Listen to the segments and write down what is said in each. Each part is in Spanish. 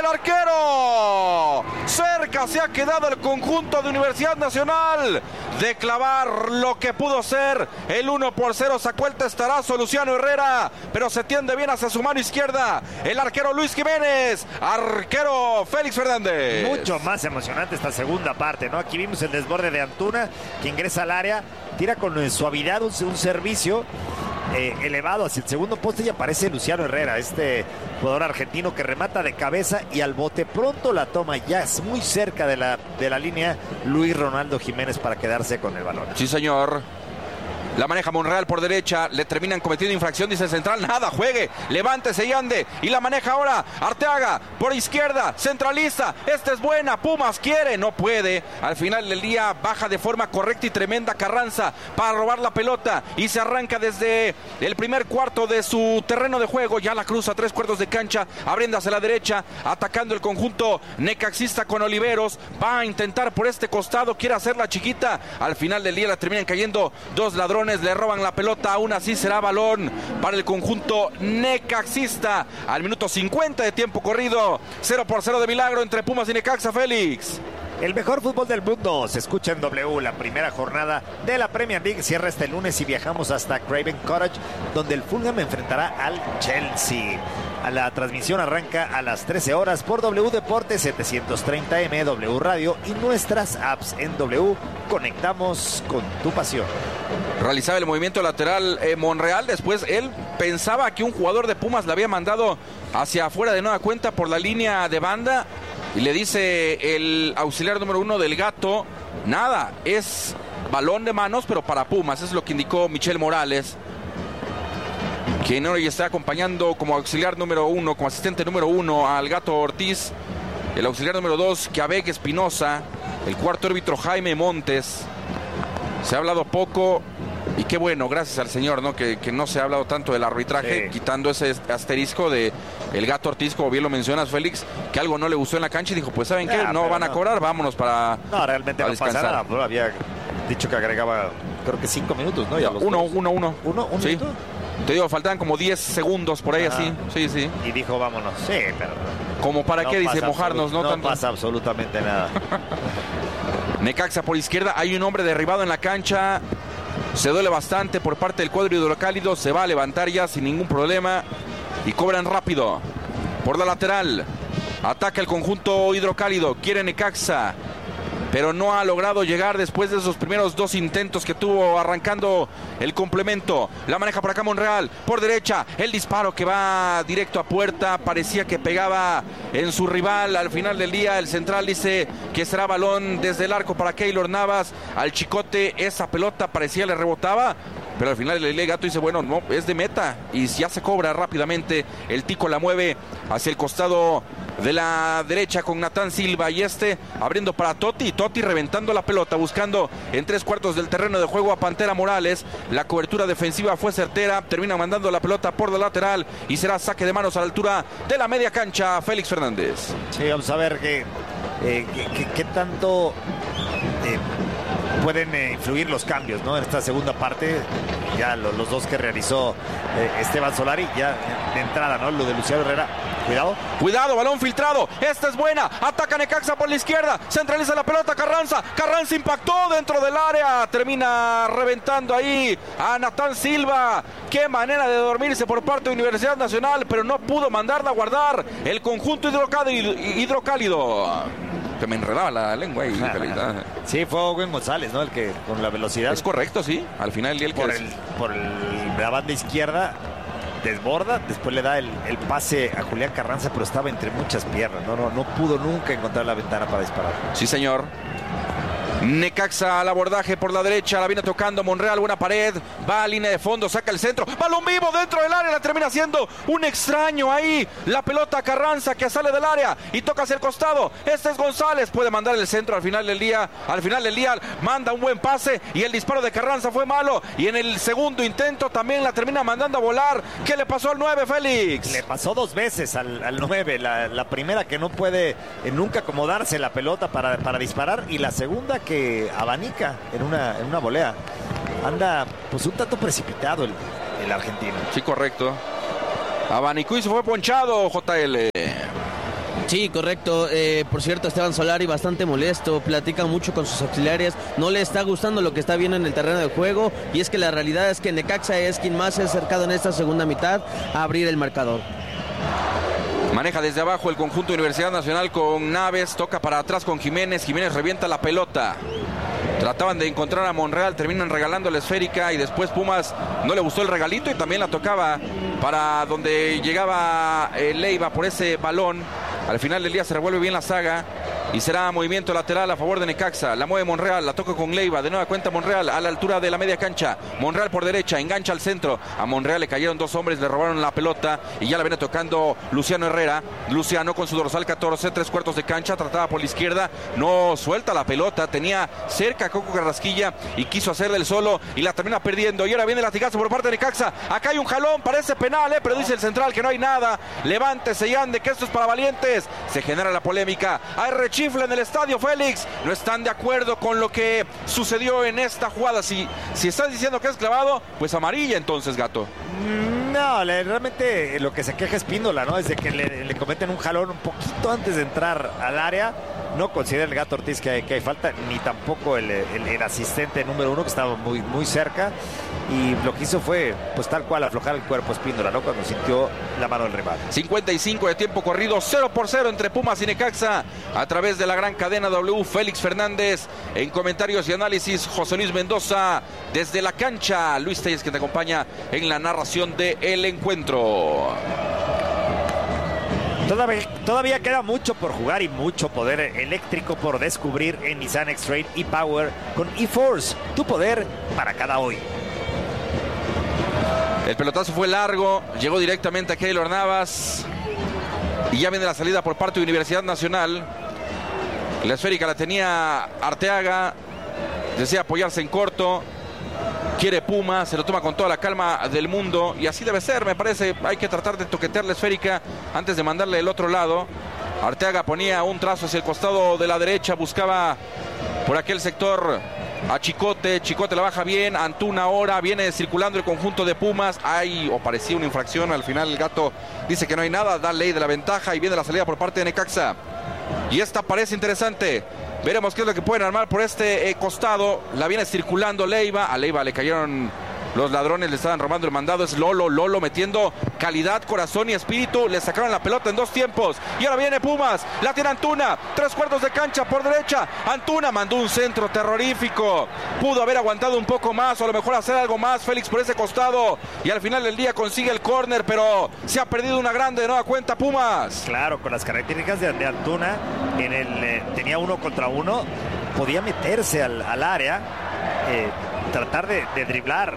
el arquero. Cerca se ha quedado el conjunto de Universidad Nacional de clavar lo que pudo ser el 1-0. Sacó el testarazo Luciano Herrera, pero se tiende bien hacia su mano izquierda el arquero Luis Jiménez, arquero Félix Fernández. Mucho más emocionante esta segunda parte, ¿no? Aquí vimos el desborde de Antuna, que ingresa al área, tira con suavidad un servicio elevado hacia el segundo poste y aparece Luciano Herrera, este jugador argentino que remata de cabeza y al bote pronto la toma, ya es muy cerca de la línea Luis Ronaldo Jiménez para quedarse con el balón. Sí, señor. La maneja Monreal por derecha, le terminan cometiendo infracción, dice el central, nada, juegue, levántese y ande, y la maneja ahora Arteaga por izquierda, centraliza, esta es buena, Pumas quiere, no puede, al final del día baja de forma correcta y tremenda Carranza para robar la pelota y se arranca desde el primer cuarto de su terreno de juego, ya la cruza 3/4 de cancha, abriendo hacia la derecha, atacando el conjunto necaxista con Oliveros, va a intentar por este costado, quiere hacerla chiquita, al final del día la terminan cayendo dos ladrones, le roban la pelota, aún así será balón para el conjunto necaxista al minuto 50 de tiempo corrido. 0-0 de milagro entre Pumas y Necaxa, Félix. El mejor fútbol del mundo se escucha en W. La primera jornada de la Premier League cierra este lunes y viajamos hasta Craven Cottage, donde el Fulham enfrentará al Chelsea. La transmisión arranca a las 13 horas por W Deportes 730M, W Radio y nuestras apps en W. Conectamos con tu pasión. Realizaba el movimiento lateral Monreal, después él pensaba que un jugador de Pumas le había mandado hacia afuera de nueva cuenta por la línea de banda y le dice el auxiliar número 1 del Gato, nada, es balón de manos pero para Pumas, es lo que indicó Michel Morales, quien hoy está acompañando como auxiliar número 1, como asistente número 1 al Gato Ortiz, el auxiliar número 2 Quebec Espinosa, el cuarto árbitro Jaime Montes. Se ha hablado poco y qué bueno, gracias al señor, ¿no? Que no se ha hablado tanto del arbitraje, sí, quitando ese asterisco de el Gato Ortiz, como bien lo mencionas, Félix, que algo no le gustó en la cancha y dijo, pues ¿saben qué? No van a cobrar, vámonos para no, realmente no pasa nada, pero había dicho que agregaba, creo que 5 minutos, ¿no? Uno. ¿Un sí. minuto? Te digo, faltaban como 10 segundos por ahí, así. Sí. Y dijo, vámonos. Sí, pero como para qué, dice, mojarnos, ¿no? No pasa absolutamente nada. Necaxa por izquierda, hay un hombre derribado en la cancha, se duele bastante por parte del cuadro hidrocálido, se va a levantar ya sin ningún problema y cobran rápido por la lateral, ataca el conjunto hidrocálido, quiere Necaxa, pero no ha logrado llegar después de esos primeros 2 intentos que tuvo arrancando el complemento. La maneja por acá Monreal, por derecha, el disparo que va directo a puerta, parecía que pegaba en su rival. Al final del día el central dice que será balón desde el arco para Keylor Navas. Al Chicote esa pelota parecía le rebotaba, pero al final el Gato dice, bueno, no, es de meta y ya se cobra rápidamente. El Tico la mueve hacia el costado de la derecha con Natán Silva y abriendo para Totti reventando la pelota, buscando en 3/4 del terreno de juego a Pantera Morales. La cobertura defensiva fue certera, termina mandando la pelota por la lateral y será saque de manos a la altura de la media cancha. Félix Fernández. Sí, vamos a ver qué tanto pueden influir los cambios, ¿no? En esta segunda parte, ya los dos que realizó Esteban Solari, ya de entrada, ¿no? Lo de Luciano Herrera. Cuidado, balón filtrado, esta es buena, ataca Necaxa por la izquierda, centraliza la pelota Carranza impactó dentro del área, termina reventando ahí a Natán Silva. Qué manera de dormirse por parte de Universidad Nacional, pero no pudo mandarla a guardar el conjunto hidrocálido. Que me enredaba la lengua ahí. Sí, fue Owen González, ¿no? El que con la velocidad. Es correcto, sí, al final el por la banda izquierda desborda, después le da el pase a Julián Carranza, pero estaba entre muchas piernas, no pudo nunca encontrar la ventana para disparar. Sí, señor. Necaxa al abordaje por la derecha, la viene tocando Monreal, buena pared, va a línea de fondo, saca el centro, balón vivo dentro del área, la termina haciendo un extraño ahí, la pelota a Carranza que sale del área y toca hacia el costado, este es González, puede mandar el centro al final del día manda un buen pase y el disparo de Carranza fue malo y en el segundo intento también la termina mandando a volar. ¿Qué le pasó al 9, Félix? Le pasó 2 veces al 9, la primera que no puede nunca acomodarse la pelota para disparar y la segunda que abanica en una volea. Anda pues un tanto precipitado el argentino. Sí, correcto. Abanicó y se fue ponchado, JL. Sí, correcto. Por cierto, Esteban Solari bastante molesto, platica mucho con sus auxiliares, no le está gustando lo que está viendo en el terreno de juego, y es que la realidad es que Necaxa es quien más se ha acercado en esta segunda mitad a abrir el marcador. Maneja desde abajo el conjunto Universidad Nacional con Naves, toca para atrás con Jiménez, Jiménez revienta la pelota. Trataban de encontrar a Monreal, terminan regalando la esférica y después Pumas no le gustó el regalito y también la tocaba para donde llegaba Leiva por ese balón. Al final del día se revuelve bien la saga y será movimiento lateral a favor de Necaxa. La mueve Monreal, la toca con Leiva, de nueva cuenta Monreal a la altura de la media cancha. Monreal por derecha, engancha al centro. A Monreal le cayeron dos hombres, le robaron la pelota y ya la viene tocando Luciano Herrera. Luciano con su dorsal 14, 3/4 de cancha, trataba por la izquierda, no suelta la pelota, tenía cerca a Coco Carrasquilla y quiso hacerle el solo y la termina perdiendo. Y ahora viene el latigazo por parte de Necaxa. Acá hay un jalón, parece penal, pero dice el central que no hay nada. Levántese y ande, que esto es para valientes. Se genera la polémica. Hay rechifle en el estadio, Félix. No están de acuerdo con lo que sucedió en esta jugada. Si estás diciendo que es clavado, pues amarilla entonces, Gato. No, realmente lo que se queja es Píndola, ¿no? Desde que le cometen un jalón un poquito antes de entrar al área. No considera el Gato Ortiz que hay falta, ni tampoco el asistente número 1, que estaba muy cerca. Y lo que hizo fue, pues tal cual, aflojar el cuerpo Espíndola, ¿no? Cuando sintió la mano del rival. 55 de tiempo corrido, 0-0 entre Pumas y Necaxa. A través de la gran cadena W, Félix Fernández. En comentarios y análisis, José Luis Mendoza. Desde la cancha, Luis Telles, que te acompaña en la narración del encuentro. Todavía queda mucho por jugar y mucho poder eléctrico por descubrir en Nissan X-Trail e-Power con e-Force, tu poder para cada hoy. El pelotazo fue largo, llegó directamente a Keylor Navas y ya viene la salida por parte de Universidad Nacional. La esférica la tenía Arteaga, desea apoyarse en corto. Quiere Puma, se lo toma con toda la calma del mundo y así debe ser, me parece. Hay que tratar de toquetear la esférica antes de mandarle del otro lado. Arteaga ponía un trazo hacia el costado de la derecha, buscaba por aquel sector a Chicote. Chicote la baja bien, Antuna ahora viene circulando el conjunto de Pumas. Hay o parecía una infracción, al final el Gato dice que no hay nada, da ley de la ventaja y viene la salida por parte de Necaxa. Y esta parece interesante. Veremos qué es lo que pueden armar por este costado. La viene circulando Leiva. A Leiva le cayeron los ladrones, le estaban robando el mandado. Es Lolo metiendo calidad, corazón y espíritu. Le sacaron la pelota en dos tiempos. Y ahora viene Pumas. La tiene Antuna. 3/4 de cancha por derecha. Antuna mandó un centro terrorífico. Pudo haber aguantado un poco más o a lo mejor hacer algo más Félix por ese costado. Y al final del día consigue el córner, pero se ha perdido una grande de nueva cuenta Pumas. Claro, con las características de Antuna, tenía 1 contra 1. Podía meterse al área, tratar de driblar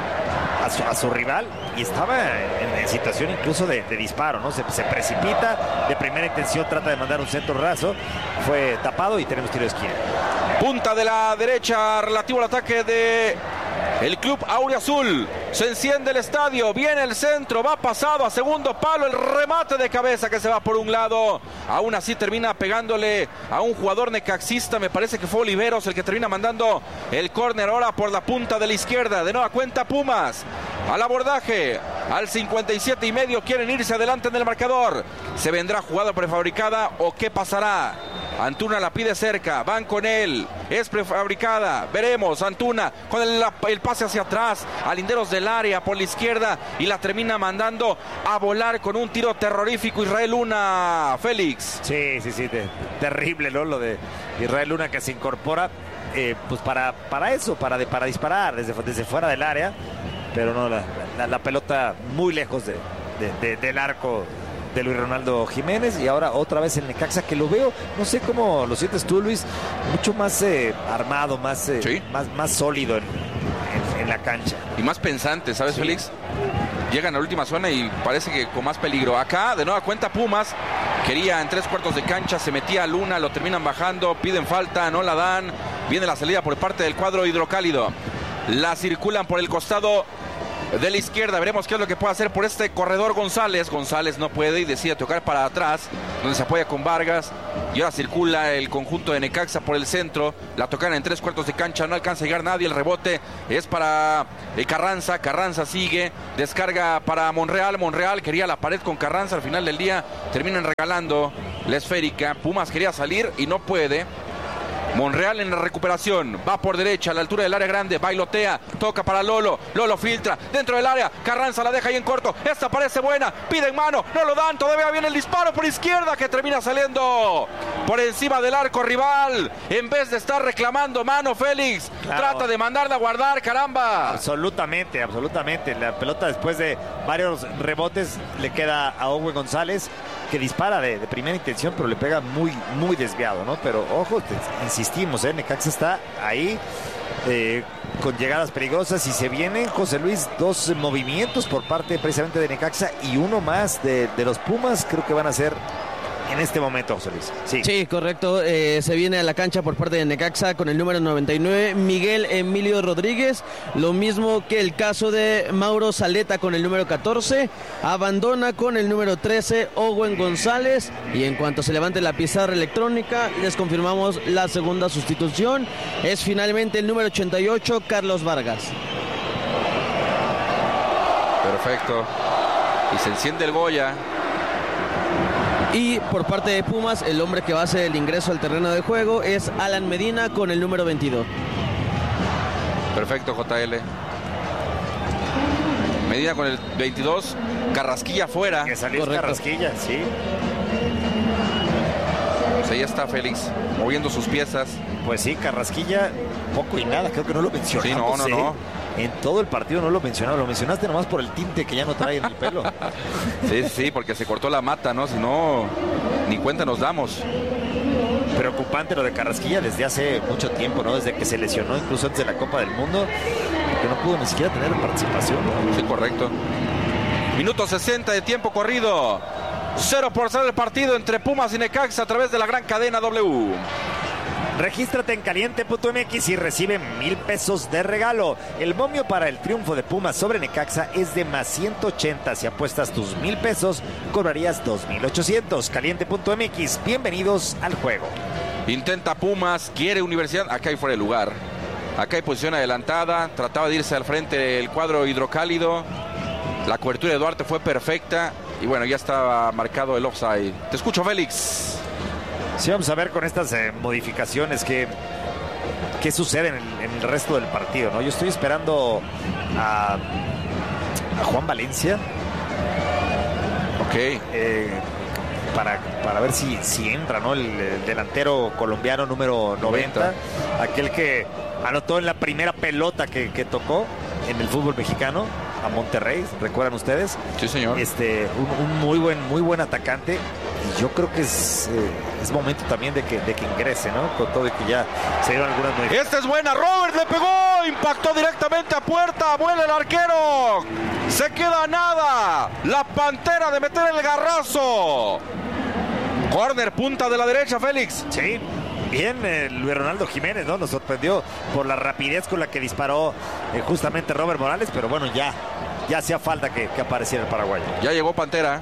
a su rival y estaba en situación incluso de disparo, ¿no? Se precipita, de primera intención trata de mandar un centro raso, fue tapado y tenemos tiro de esquina. Punta de la derecha relativo al ataque de el club auriazul. Se enciende el estadio, viene el centro, va pasado a segundo palo, el remate de cabeza que se va por un lado. Aún así termina pegándole a un jugador necaxista, me parece que fue Oliveros el que termina mandando el córner ahora por la punta de la izquierda. De nueva cuenta Pumas al abordaje, al 57.5 quieren irse adelante en el marcador. ¿Se vendrá jugada prefabricada o qué pasará? Antuna la pide cerca, van con él, es prefabricada, veremos. Antuna con el pase hacia atrás, a linderos del área por la izquierda y la termina mandando a volar con un tiro terrorífico Israel Luna, Félix. Sí, terrible, ¿no? Lo de Israel Luna que se incorpora pues para eso, para disparar desde fuera del área, pero no, la pelota muy lejos del arco de Luis Ronaldo Jiménez. Y ahora otra vez el Necaxa, que lo veo, no sé cómo lo sientes tú, Luis, mucho más armado, más sólido en la cancha. Y más pensante, ¿sabes, sí, Félix? Llegan a la última zona y parece que con más peligro. Acá, de nueva cuenta, Pumas quería en 3/4 de cancha, se metía a Luna, lo terminan bajando, piden falta, no la dan. Viene la salida por parte del cuadro hidrocálido. La circulan por el costado de la izquierda, veremos qué es lo que puede hacer por este corredor González. González no puede y decide tocar para atrás, donde se apoya con Vargas. Y ahora circula el conjunto de Necaxa por el centro. La tocan en 3/4 de cancha, no alcanza a llegar nadie. El rebote es para Carranza. Carranza sigue, descarga para Monreal. Monreal quería la pared con Carranza. Al final del día terminan regalando la esférica. Pumas quería salir y no puede. Monreal en la recuperación, va por derecha a la altura del área grande, bailotea, toca para Lolo, Lolo filtra dentro del área, Carranza la deja ahí en corto, esta parece buena, pide en mano, no lo dan, todavía viene el disparo por izquierda que termina saliendo por encima del arco rival, en vez de estar reclamando mano Félix, claro. Trata de mandarla a guardar, caramba. Absolutamente, la pelota después de varios rebotes le queda a Owen González, que dispara de primera intención, pero le pega muy desviado, ¿no? Pero ojo, insistimos, Necaxa está ahí con llegadas peligrosas y se vienen, José Luis, 2 movimientos por parte precisamente de Necaxa y uno más de los Pumas, creo que van a ser en este momento, José Luis. Sí, correcto. Se viene a la cancha por parte de Necaxa con el número 99, Miguel Emilio Rodríguez. Lo mismo que el caso de Mauro Zaleta con el número 14. Abandona con el número 13, Owen González. Y en cuanto se levante la pizarra electrónica, les confirmamos la segunda sustitución. Es finalmente el número 88, Carlos Vargas. Perfecto. Y se enciende el Goya. Y por parte de Pumas, el hombre que va a hacer el ingreso al terreno de juego es Alan Medina con el número 22. Perfecto, JL. Medina con el 22, Carrasquilla fuera. Que salió Carrasquilla, sí. Pues ahí está Félix, moviendo sus piezas. Pues sí, Carrasquilla, poco y nada, creo que no lo mencionamos. Sí, no. En todo el partido no lo mencionaba, lo mencionaste nomás por el tinte que ya no trae en el pelo. Sí, porque se cortó la mata, ¿no? Si no, ni cuenta nos damos. Preocupante lo de Carrasquilla desde hace mucho tiempo, ¿no? Desde que se lesionó, incluso antes de la Copa del Mundo, que no pudo ni siquiera tener participación, ¿no? Sí, correcto. Minuto 60 de tiempo corrido. 0-0 el partido entre Pumas y Necaxa a través de la gran cadena W. Regístrate en caliente.mx y recibe 1,000 pesos de regalo. El momio para el triunfo de Pumas sobre Necaxa es de más 180. Si apuestas tus 1,000 pesos, cobrarías 2,800. Caliente.mx, bienvenidos al juego. Intenta Pumas, quiere Universidad. Acá hay fuera de lugar. Acá hay posición adelantada. Trataba de irse al frente el cuadro Hidrocálido. La cobertura de Duarte fue perfecta. Y bueno, ya estaba marcado el offside. Te escucho, Félix. Sí, vamos a ver con estas modificaciones qué sucede en el resto del partido, ¿no? Yo estoy esperando a Juan Valencia. Ok. Para ver si entra, ¿no? El delantero colombiano número 90. Aquel que anotó en la primera pelota que tocó en el fútbol mexicano a Monterrey, ¿recuerdan ustedes? Sí, señor. Un muy buen atacante. Y yo creo que es momento también de que ingrese, ¿no? Con todo y que ya se dieron algunas modificaciones. Esta es buena, Robert le pegó, impactó directamente a puerta, vuela el arquero. Se queda nada. La Pantera de meter el garrazo. Corner, punta de la derecha, Félix. Sí. Bien, Luis Ronaldo Jiménez, ¿no? Nos sorprendió por la rapidez con la que disparó justamente Robert Morales, pero bueno, ya hacía falta que apareciera el paraguayo. Ya llegó Pantera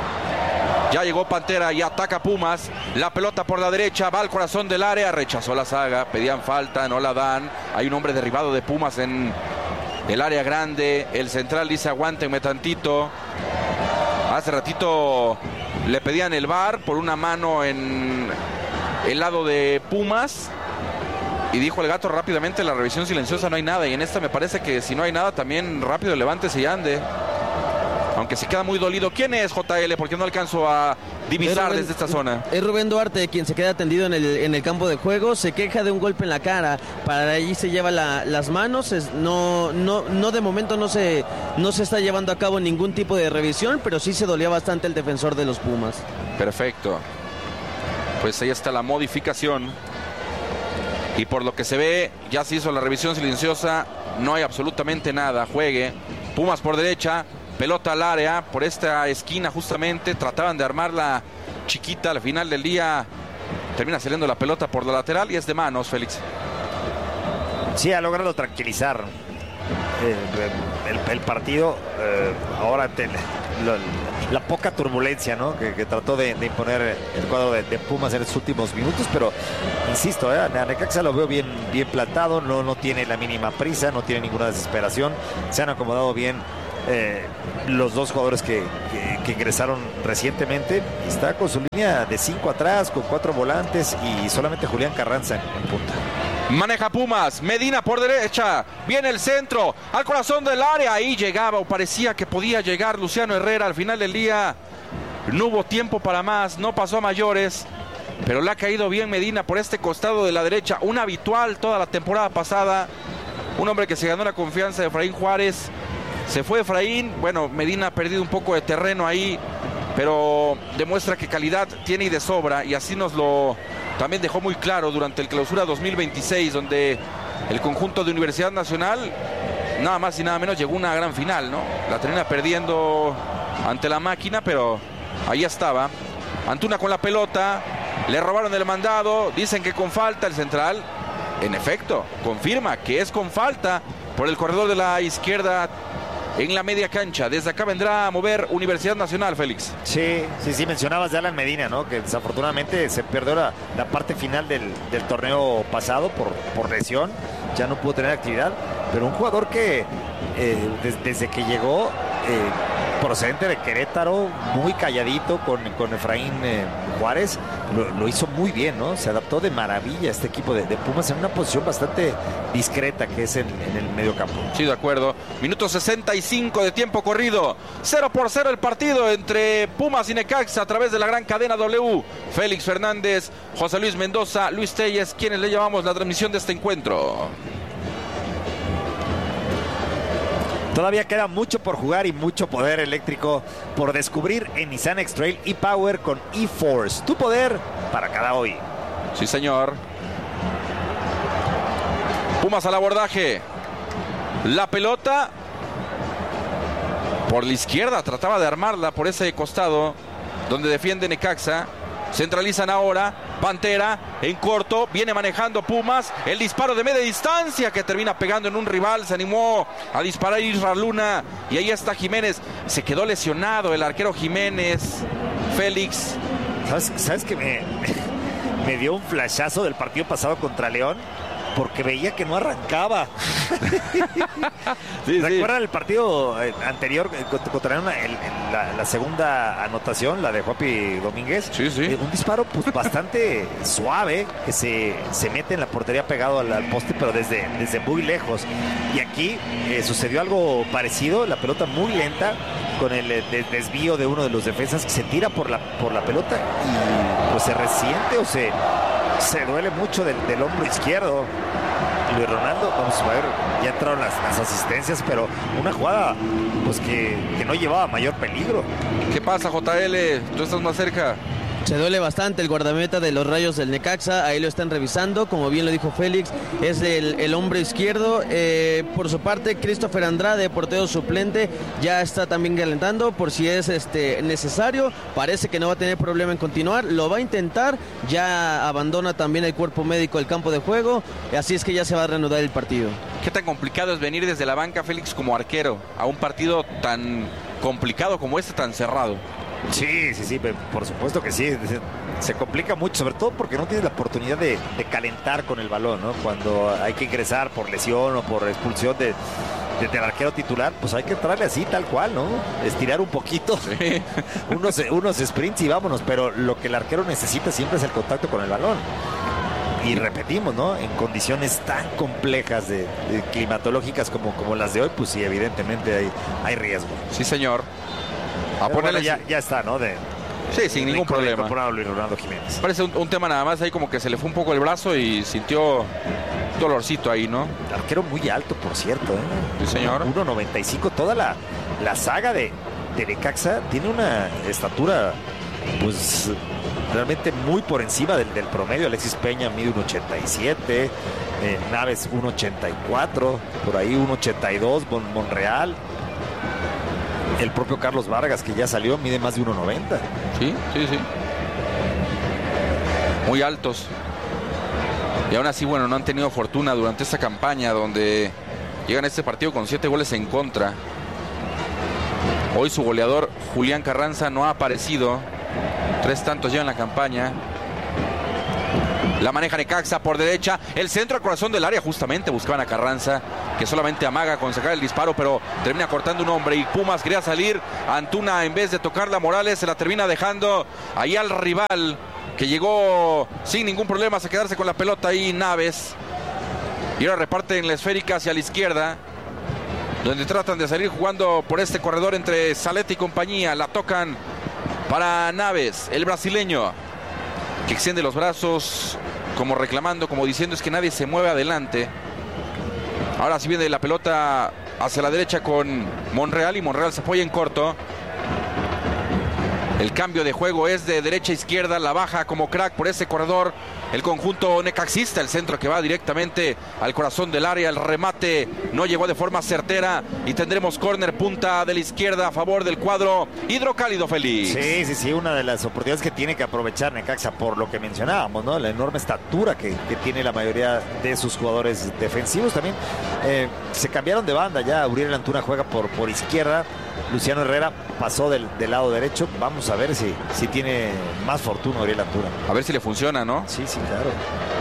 y ataca Pumas. La pelota por la derecha, va al corazón del área, rechazó la saga, pedían falta, no la dan. Hay un hombre derribado de Pumas en el área grande. El central dice aguántenme tantito. Hace ratito le pedían el VAR por una mano en el lado de Pumas. Y dijo el Gato rápidamente, la revisión silenciosa no hay nada. Y en esta me parece que si no hay nada, también rápido levántese y ande. Aunque se queda muy dolido. ¿Quién es, JL? Porque no alcanzo a divisar desde esta zona. Es Rubén Duarte, quien se queda tendido en el campo de juego. Se queja de un golpe en la cara. Para allí se lleva las manos. No de momento no se está llevando a cabo ningún tipo de revisión, pero sí se dolía bastante el defensor de los Pumas. Perfecto. Pues ahí está la modificación. Y por lo que se ve, ya se hizo la revisión silenciosa. No hay absolutamente nada. Juegue. Pumas por derecha. Pelota al área, por esta esquina justamente, trataban de armarla chiquita, al final del día termina saliendo la pelota por la lateral y es de manos, Félix. Sí, ha logrado tranquilizar el partido, ahora ante la poca turbulencia, ¿no? que trató de imponer el cuadro de Pumas en los últimos minutos, pero insisto, a Necaxa lo veo bien plantado, no tiene la mínima prisa, no tiene ninguna desesperación, se han acomodado bien los dos jugadores que ingresaron recientemente. Está con su línea de 5 atrás, con 4 volantes y solamente Julián Carranza en punta. Maneja Pumas, Medina por derecha, viene el centro, al corazón del área, ahí llegaba o parecía que podía llegar Luciano Herrera. Al final del día no hubo tiempo para más, no pasó a mayores, pero le ha caído bien Medina por este costado de la derecha, un habitual toda la temporada pasada, un hombre que se ganó la confianza de Efraín Juárez. Se fue Efraín, bueno, Medina ha perdido un poco de terreno ahí, pero demuestra que calidad tiene y de sobra, y así nos lo también dejó muy claro durante el Clausura 2026, donde el conjunto de Universidad Nacional, nada más y nada menos, llegó a una gran final, ¿no? La termina perdiendo ante la máquina, pero ahí estaba. Antuna con la pelota, le robaron el mandado, dicen que con falta. El central, en efecto, confirma que es con falta por el corredor de la izquierda en la media cancha. Desde acá vendrá a mover Universidad Nacional, Félix. Sí, mencionabas de Alan Medina, ¿no? Que desafortunadamente se perdió la parte final del torneo pasado por lesión, ya no pudo tener actividad, pero un jugador que desde que llegó, procedente de Querétaro, muy calladito con Efraín Juárez, lo hizo muy bien, ¿no? Se adaptó de maravilla a este equipo de Pumas en una posición bastante discreta, que es en el medio campo. Sí, de acuerdo. Minuto 65 de tiempo corrido. 0-0 el partido entre Pumas y Necaxa a través de la gran cadena W. Félix Fernández, José Luis Mendoza, Luis Telles, quienes le llevamos la transmisión de este encuentro. Todavía queda mucho por jugar y mucho poder eléctrico por descubrir en Nissan X-Trail e-Power con e-Force. Tu poder para cada hoy. Sí, señor. Pumas al abordaje. La pelota por la izquierda. Trataba de armarla por ese costado donde defiende Necaxa. Centralizan ahora. Pantera en corto, viene manejando Pumas, el disparo de media distancia que termina pegando en un rival. Se animó a disparar Isra Luna y ahí está Jiménez. Se quedó lesionado el arquero Jiménez. Félix, ¿Sabes que me dio un flashazo del partido pasado contra León? Porque veía que no arrancaba. Sí, ¿Recuerdan el partido anterior contra León, la segunda anotación, la de Juapi Domínguez? Sí. Un disparo pues, bastante suave, que se mete en la portería pegado al poste, pero desde muy lejos. Y aquí sucedió algo parecido, la pelota muy lenta, con el desvío de uno de los defensas, que se tira por la pelota y pues se resiente o se duele mucho del hombro izquierdo. Luis Ronaldo, vamos a ver, ya entraron las asistencias, pero una jugada pues que no llevaba mayor peligro. ¿Qué pasa, JL? Tú estás más cerca. Se duele bastante el guardameta de los Rayos del Necaxa, ahí lo están revisando, como bien lo dijo Félix, es el hombre izquierdo. Por su parte, Christopher Andrade, portero suplente, ya está también calentando por si es necesario. Parece que no va a tener problema en continuar, lo va a intentar, ya abandona también el cuerpo médico el campo de juego, así es que ya se va a reanudar el partido. ¿Qué tan complicado es venir desde la banca, Félix, como arquero, a un partido tan complicado como este, tan cerrado? Sí, por supuesto que sí. Se complica mucho, sobre todo porque no tienes la oportunidad de calentar con el balón, ¿no? Cuando hay que ingresar por lesión o por expulsión del arquero titular, pues hay que entrarle así, tal cual, ¿no? Estirar un poquito, sí. unos sprints y vámonos, pero lo que el arquero necesita siempre es el contacto con el balón. Y repetimos, ¿no? En condiciones tan complejas de climatológicas como las de hoy, pues sí, evidentemente hay riesgo. Sí, señor. Bueno, ya está, ¿no? Sí, sin ningún problema. Luis Ronaldo Jiménez. Parece un tema nada más ahí, como que se le fue un poco el brazo y sintió dolorcito ahí, ¿no? Arquero muy alto, por cierto, ¿eh? Sí, señor. 1.95. Toda la saga de Necaxa tiene una estatura, pues, realmente muy por encima del promedio. Alexis Peña mide 1.87, Naves 1.84, por ahí 1.82, Monreal. El propio Carlos Vargas, que ya salió, mide más de 1.90. Sí. Muy altos. Y aún así, bueno, no han tenido fortuna durante esta campaña, donde llegan a este partido con 7 goles en contra. Hoy su goleador, Julián Carranza, no ha aparecido. 3 tantos ya en la campaña. La maneja Necaxa por derecha. El centro al corazón del área. Justamente buscaban a Carranza, que solamente amaga con sacar el disparo, pero termina cortando un hombre. Y Pumas quería salir. Antuna, en vez de tocarla a Morales, se la termina dejando ahí al rival, que llegó sin ningún problema a quedarse con la pelota ahí, Naves. Y ahora reparten la esférica hacia la izquierda, donde tratan de salir jugando por este corredor entre Salete y compañía. La tocan para Naves, el brasileño, que extiende los brazos como reclamando, como diciendo es que nadie se mueve adelante. Ahora sí viene la pelota hacia la derecha con Monreal, y Monreal se apoya en corto. El cambio de juego es de derecha a izquierda, la baja como crack por ese corredor el conjunto necaxista. El centro que va directamente al corazón del área, el remate no llegó de forma certera y tendremos córner punta de la izquierda a favor del cuadro Hidrocálido, Félix. Sí, una de las oportunidades que tiene que aprovechar Necaxa, por lo que mencionábamos, ¿no? La enorme estatura que tiene la mayoría de sus jugadores defensivos. También se cambiaron de banda, ya Uriel Antuna juega por izquierda, Luciano Herrera pasó del lado derecho. Vamos a ver si tiene más fortuna Uriel Antuna. A ver si le funciona, ¿no? Sí, claro.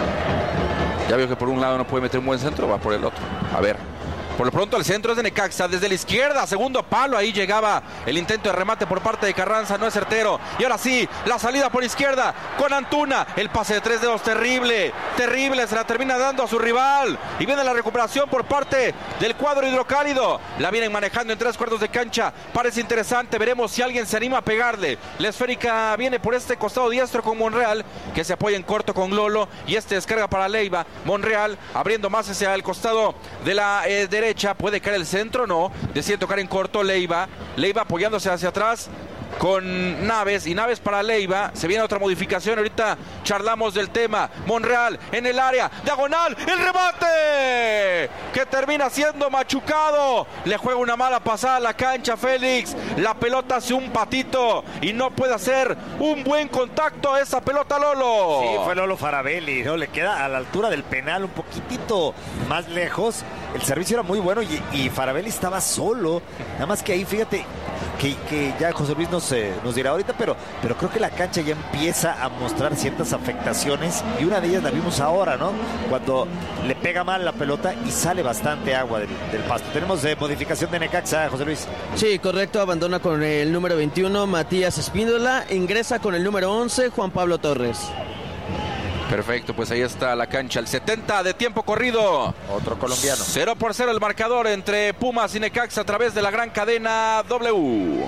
Ya veo que por un lado no puede meter un buen centro, va por el otro. A ver. Por lo pronto el centro es de Necaxa, desde la izquierda, segundo palo, ahí llegaba el intento de remate por parte de Carranza, no es certero. Y ahora sí, la salida por izquierda con Antuna, el pase de 3 dedos, terrible, se la termina dando a su rival. Y viene la recuperación por parte del cuadro Hidrocálido. La vienen manejando en 3/4 de cancha, parece interesante, veremos si alguien se anima a pegarle. La esférica viene por este costado diestro con Monreal, que se apoya en corto con Lolo, y este descarga para Leiva. Monreal abriendo más hacia el costado de la derecha. Puede caer el centro, no, decide tocar en corto. Leiva apoyándose hacia atrás con Naves, y Naves para Leiva. Se viene otra modificación, ahorita charlamos del tema. Monreal en el área, diagonal, el remate que termina siendo machucado. Le juega una mala pasada a la cancha, Félix. La pelota hace un patito y no puede hacer un buen contacto a esa pelota, Lolo. Sí, fue Lolo Faravelli, ¿no? Le queda a la altura del penal, un poquitito más lejos. El servicio era muy bueno y Faravelli estaba solo. Nada más que ahí, fíjate, que ya José Luis nos dirá ahorita, pero creo que la cancha ya empieza a mostrar ciertas afectaciones, y una de ellas la vimos ahora, ¿no? Cuando le pega mal la pelota y sale bastante agua del pasto. Tenemos modificación de Necaxa, José Luis. Sí, correcto, abandona con el número 21 Matías Espíndola, ingresa con el número 11 Juan Pablo Torres. Perfecto, pues ahí está la cancha, el 70 de tiempo corrido. Otro colombiano. 0-0 el marcador entre Pumas y Necaxa a través de la gran cadena W.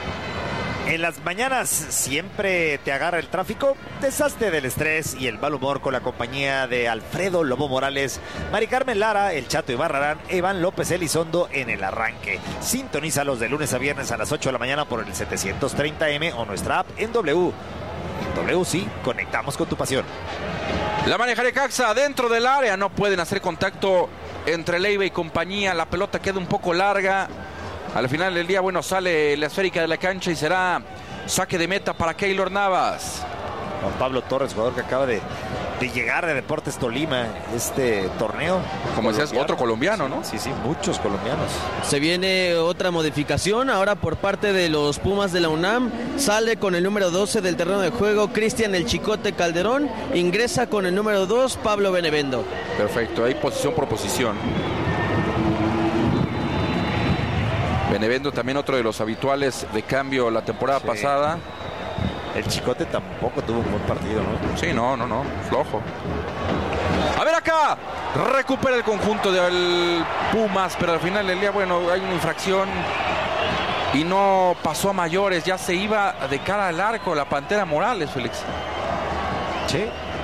En las mañanas siempre te agarra el tráfico, deshazte del estrés y el mal humor con la compañía de Alfredo Lobo Morales, Mari Carmen Lara, El Chato Ibarrarán, Iván López Elizondo en el arranque. Sintonízalos de lunes a viernes a las 8 de la mañana por el 730M o nuestra app en W. W, sí, conectamos con tu pasión. La maneja Necaxa dentro del área, no pueden hacer contacto entre Leiva y compañía. La pelota queda un poco larga. Al final del día, bueno, sale la esférica de la cancha y será saque de meta para Keylor Navas. Juan Pablo Torres, jugador que acaba de llegar de Deportes Tolima, este torneo. Como decías, otro colombiano, ¿no? Sí, muchos colombianos. Se viene otra modificación ahora por parte de los Pumas de la UNAM. Sale con el número 12 del terreno de juego Cristian El Chicote Calderón. Ingresa con el número 2 Pablo Benevendo. Perfecto, ahí posición por posición. Benevendo también otro de los habituales de cambio la temporada pasada. El Chicote tampoco tuvo un buen partido, ¿no? Sí, no, flojo. A ver acá, recupera el conjunto del Pumas, pero al final del día, bueno, hay una infracción y no pasó a mayores, ya se iba de cara al arco la Pantera Morales, Félix. Sí,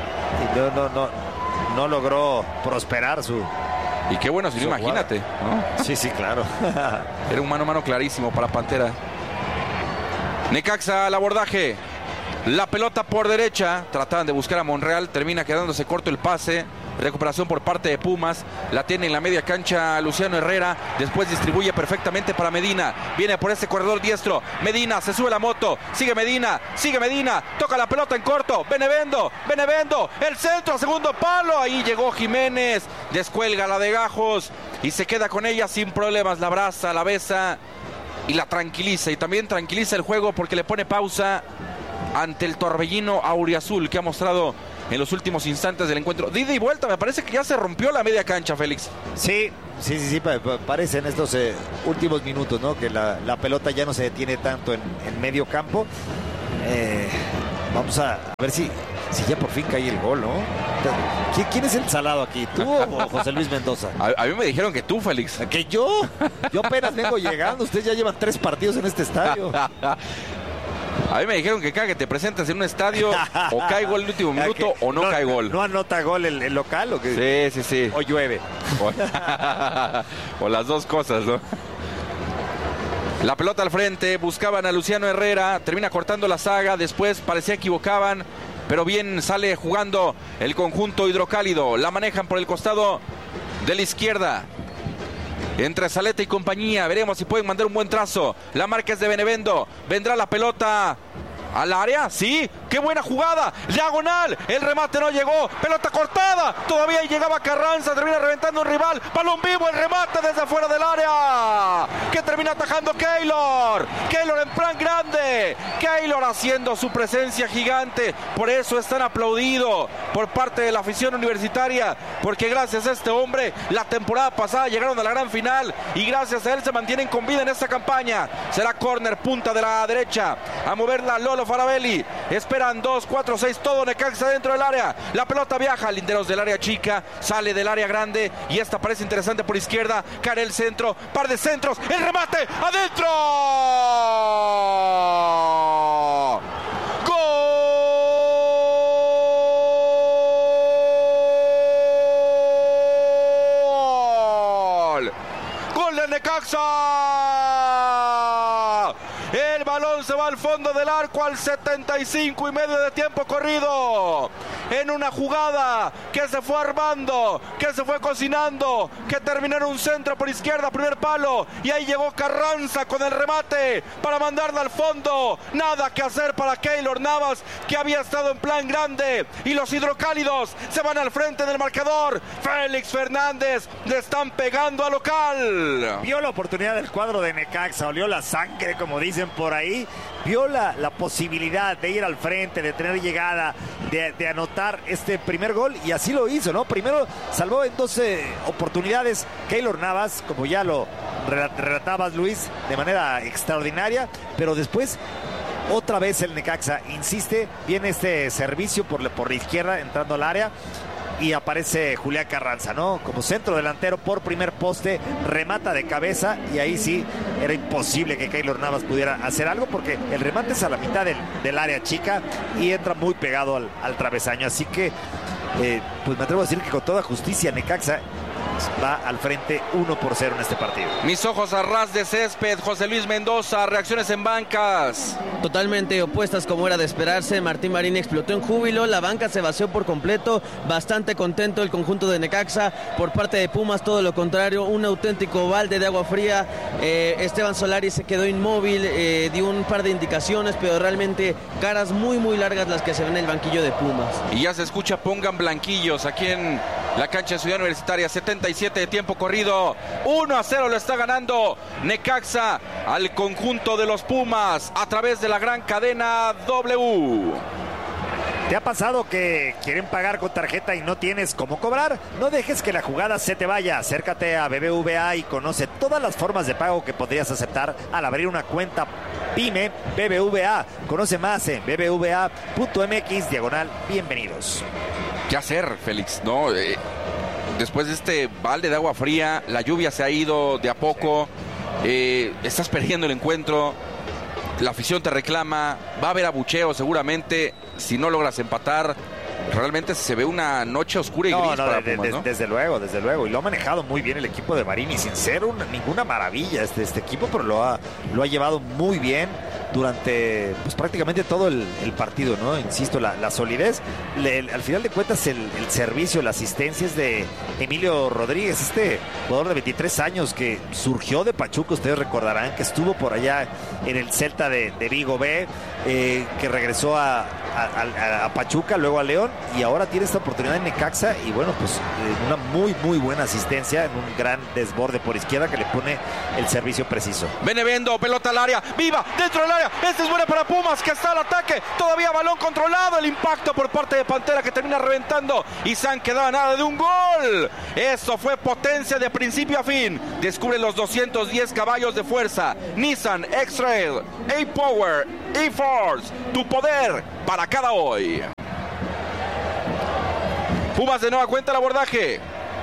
y no logró prosperar su... Y qué bueno, si no, imagínate, ¿no? Sí, claro. Era un mano a mano clarísimo para Pantera. Necaxa al abordaje. La pelota por derecha. Trataban de buscar a Monreal. Termina quedándose corto el pase. Recuperación por parte de Pumas. La tiene en la media cancha Luciano Herrera. Después distribuye perfectamente para Medina. Viene por ese corredor diestro. Medina se sube la moto. Sigue Medina. Toca la pelota en corto. Benevendo. El centro a segundo palo. Ahí llegó Jiménez. Descuelga la de Gajos. Y se queda con ella sin problemas. La abraza, la besa. Y la tranquiliza. Y también tranquiliza el juego porque le pone pausa ante el torbellino auriazul que ha mostrado en los últimos instantes del encuentro. De ida y vuelta, me parece que ya se rompió la media cancha, Félix. Sí, parece en estos últimos minutos, ¿no? Que la pelota ya no se detiene tanto en medio campo. Vamos a ver si ya por fin cae el gol, ¿no? ¿Quién es el salado aquí? ¿Tú o José Luis Mendoza? A mí me dijeron que tú, Félix. ¿Que yo? Yo apenas vengo llegando. Ustedes ya llevan 3 partidos en este estadio. A mí me dijeron que cada que te presentes en un estadio o cae gol en el último minuto o no cae gol. ¿No anota gol el local o qué? Sí. O llueve. O las dos cosas, ¿no? La pelota al frente, buscaban a Luciano Herrera, termina cortando la saga, después parecía que equivocaban, pero bien sale jugando el conjunto hidrocálido. La manejan por el costado de la izquierda. Entre Saleta y compañía, veremos si pueden mandar un buen trazo. La marca es de Benevendo, vendrá la pelota al área, sí, qué buena jugada, diagonal, el remate no llegó, pelota cortada, todavía llegaba Carranza, termina reventando un rival, balón vivo, el remate desde afuera del área, que termina atajando Keylor en plan grande, Keylor haciendo su presencia gigante, por eso es tan aplaudido por parte de la afición universitaria, porque gracias a este hombre, la temporada pasada llegaron a la gran final, y gracias a él se mantienen con vida en esta campaña. Será córner, punta de la derecha, a moverla Lolo Farabelli, esperan 2, 4, 6, todo Necaxa dentro del área, la pelota viaja, linderos del área chica, sale del área grande, y esta parece interesante por izquierda, cae el centro, par de centros, el remate, adentro, gol de Necaxa. El balón se va al fondo del arco al 75 y medio de tiempo corrido. En una jugada que se fue armando, que se fue cocinando, que terminó en un centro por izquierda, primer palo. Y ahí llegó Carranza con el remate para mandarla al fondo. Nada que hacer para Keylor Navas, que había estado en plan grande. Y los hidrocálidos se van al frente del marcador. Félix Fernández le están pegando al local. Vio la oportunidad del cuadro de Necaxa, olió la sangre, como dicen por ahí. Vio la posibilidad de ir al frente, de tener llegada, de anotar este primer gol, y así lo hizo, ¿no? Primero salvó en 12 oportunidades Keylor Navas, como ya lo relatabas, Luis, de manera extraordinaria, pero después otra vez el Necaxa insiste, viene este servicio por la izquierda entrando al área, y aparece Julián Carranza, ¿no? Como centro delantero por primer poste, remata de cabeza, y ahí sí era imposible que Keylor Navas pudiera hacer algo, porque el remate es a la mitad del área chica y entra muy pegado al travesaño. Así que pues me atrevo a decir que con toda justicia Necaxa va al frente 1-0 en este partido. Mis ojos a ras de césped, José Luis Mendoza, reacciones en bancas. Totalmente opuestas como era de esperarse. Martín Marín explotó en júbilo, la banca se vació por completo, bastante contento el conjunto de Necaxa. Por parte de Pumas todo lo contrario, un auténtico balde de agua fría. Esteban Solari se quedó inmóvil, dio un par de indicaciones, pero realmente caras muy muy largas las que se ven en el banquillo de Pumas. Y ya se escucha pongan blanquillos aquí en la cancha de Ciudad Universitaria. 77 de tiempo corrido, 1-0 lo está ganando Necaxa al conjunto de los Pumas a través de la gran cadena W. ¿Te ha pasado que quieren pagar con tarjeta y no tienes cómo cobrar? No dejes que la jugada se te vaya. Acércate a BBVA y conoce todas las formas de pago que podrías aceptar al abrir una cuenta PYME BBVA. Conoce más en bbva.mx/bienvenidos. ¿Qué hacer, Félix? No, después de este balde de agua fría, la lluvia se ha ido de a poco, estás perdiendo el encuentro, la afición te reclama, va a haber abucheo seguramente si no logras empatar. Realmente se ve una noche oscura y gris para Pumas, ¿no? Desde luego, y lo ha manejado muy bien el equipo de Marini, sin ser ninguna maravilla este equipo, pero lo ha llevado muy bien durante pues, prácticamente todo el partido, ¿no? Insisto, la solidez, al final de cuentas el servicio, la asistencia es de Emilio Rodríguez, este jugador de 23 años que surgió de Pachuca, ustedes recordarán que estuvo por allá en el Celta de Vigo B, que regresó a a Pachuca, luego a León, y ahora tiene esta oportunidad en Necaxa, y bueno, pues una muy buena asistencia en un gran desborde por izquierda que le pone el servicio preciso. Benevendo, pelota al área, viva, dentro del área, este es buena para Pumas, que está al ataque, todavía balón controlado, el impacto por parte de Pantera que termina reventando, y se han quedado a nada de un gol. Eso fue potencia de principio a fin. Descubre los 210 caballos de fuerza, Nissan X-Trail, A-Power, E-Force, tu poder para cada hoy. Pumas de nueva cuenta el abordaje.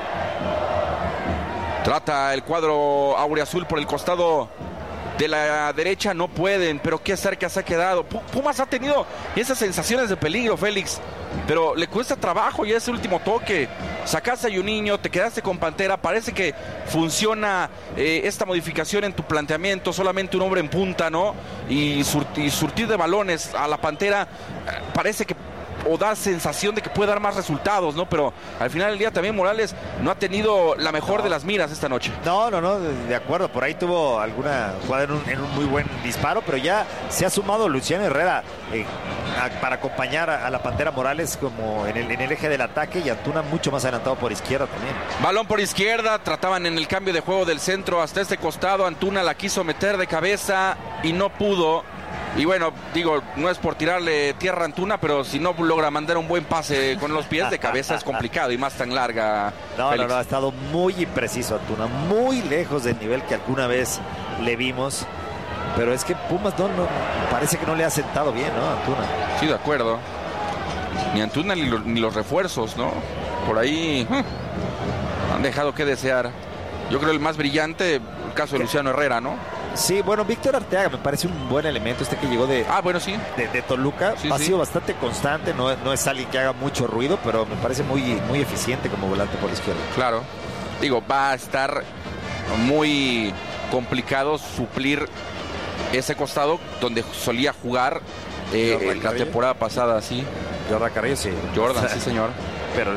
Trata el cuadro auriazul por el costado de la derecha, no pueden, pero qué cerca se ha quedado. Pumas ha tenido esas sensaciones de peligro, Félix, pero le cuesta trabajo ya ese último toque. Sacaste a Juninho, te quedaste con Pantera, parece que funciona esta modificación en tu planteamiento, solamente un hombre en punta, ¿no? Y surtir de balones a la Pantera parece que o da sensación de que puede dar más resultados, ¿no? Pero al final del día también Morales no ha tenido la mejor de las miras esta noche. No, de acuerdo, por ahí tuvo alguna jugada en un muy buen disparo, pero ya se ha sumado Luciano Herrera para acompañar a la Pantera Morales como en el eje del ataque, y Antuna mucho más adelantado por izquierda también. Balón por izquierda, trataban en el cambio de juego del centro hasta este costado, Antuna la quiso meter de cabeza y no pudo. Y bueno, digo, no es por tirarle tierra a Antuna, pero si no logra mandar un buen pase con los pies de cabeza es complicado, y más tan larga. No, ha estado muy impreciso Antuna, muy lejos del nivel que alguna vez le vimos. Pero es que Pumas no parece que no le ha sentado bien, ¿no, Antuna? Sí, de acuerdo. Ni Antuna ni los refuerzos, ¿no? Por ahí han dejado que desear. Yo creo el más brillante, el caso de Luciano Herrera, ¿no? Sí, bueno, Víctor Arteaga me parece un buen elemento, que llegó de Toluca. Sí, ha sido bastante constante, no es alguien que haga mucho ruido, pero me parece muy eficiente como volante por la izquierda. Claro, digo, va a estar muy complicado suplir ese costado donde solía jugar la temporada pasada, sí. Jordan Carrillo, sí. Jordan, sí, señor. Pero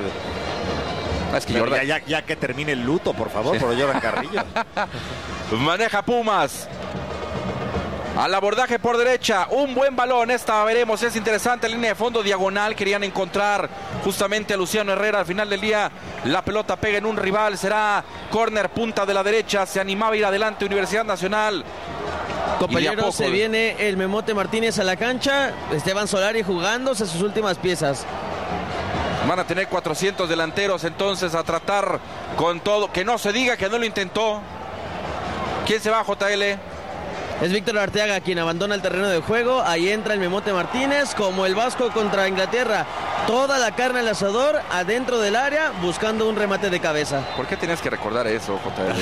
es que Jordan... ya que termine el luto, por favor, por Jordan Carrillo. Maneja Pumas. Al abordaje por derecha, un buen balón, esta veremos, es interesante, línea de fondo diagonal, querían encontrar justamente a Luciano Herrera, al final del día la pelota pega en un rival, será córner, punta de la derecha, se animaba a ir adelante Universidad Nacional. Compañeros, se viene el Memote Martínez a la cancha, Esteban Solari jugándose sus últimas piezas. Van a tener 400 delanteros entonces a tratar con todo, que no se diga que no lo intentó. ¿Quién se va, JL? Es Víctor Arteaga quien abandona el terreno de juego. Ahí entra el Memote Martínez, como el Vasco contra Inglaterra. Toda la carne al asador, adentro del área, buscando un remate de cabeza. ¿Por qué tienes que recordar eso, JL?